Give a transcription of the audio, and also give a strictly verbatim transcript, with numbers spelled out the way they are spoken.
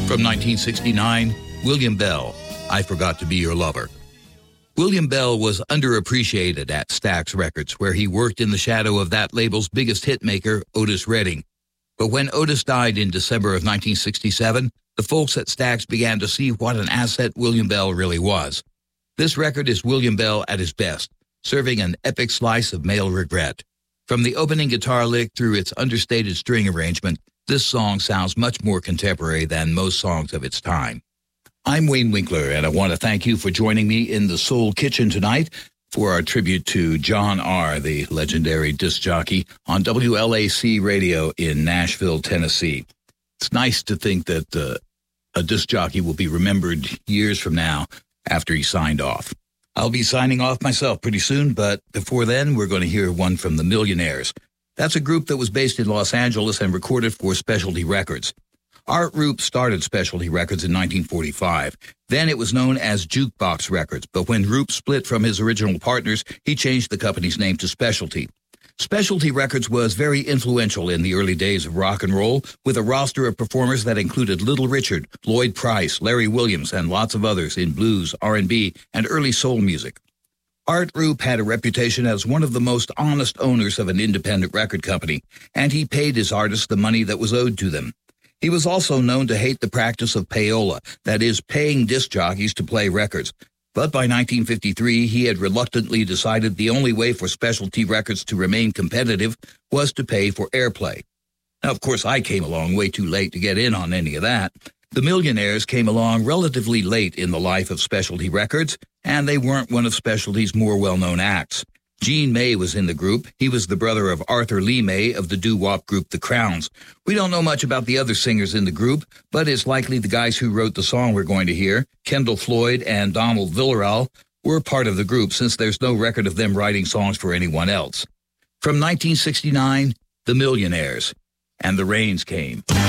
From nineteen sixty-nine, William Bell, I Forgot to Be Your Lover. William Bell was underappreciated at Stax Records, where he worked in the shadow of that label's biggest hitmaker, Otis Redding. But when Otis died in December of nineteen sixty-seven, the folks at Stax began to see what an asset William Bell really was. This record is William Bell at his best, serving an epic slice of male regret. From the opening guitar lick through its understated string arrangement, this song sounds much more contemporary than most songs of its time. I'm Wayne Winkler, and I want to thank you for joining me in the Soul Kitchen tonight for our tribute to John R., the legendary disc jockey, on W L A C Radio in Nashville, Tennessee. It's nice to think that uh, a disc jockey will be remembered years from now after he signed off. I'll be signing off myself pretty soon, but before then, we're going to hear one from the Millionaires. That's a group that was based in Los Angeles and recorded for Specialty Records. Art Rupe started Specialty Records in nineteen forty-five. Then it was known as Jukebox Records, but when Rupe split from his original partners, he changed the company's name to Specialty. Specialty Records was very influential in the early days of rock and roll, with a roster of performers that included Little Richard, Lloyd Price, Larry Williams, and lots of others in blues, R and B, and early soul music. Art Rupe had a reputation as one of the most honest owners of an independent record company, and he paid his artists the money that was owed to them. He was also known to hate the practice of payola, that is, paying disc jockeys to play records. But by nineteen fifty-three, he had reluctantly decided the only way for Specialty Records to remain competitive was to pay for airplay. Now, of course, I came along way too late to get in on any of that. The Millionaires came along relatively late in the life of Specialty Records, and they weren't one of Specialty's more well-known acts. Gene May was in the group. He was the brother of Arthur Lee May of the doo-wop group The Crowns. We don't know much about the other singers in the group, but it's likely the guys who wrote the song we're going to hear, Kendall Floyd and Donald Villarreal, were part of the group since there's no record of them writing songs for anyone else. From nineteen sixty-nine, The Millionaires, and the Rains Came.